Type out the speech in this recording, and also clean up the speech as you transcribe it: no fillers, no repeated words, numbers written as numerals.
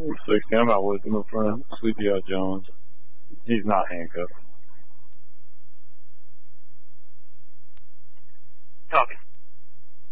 16, I'm out with him, my friend. Sleepy Jones. He's not handcuffed. Talking.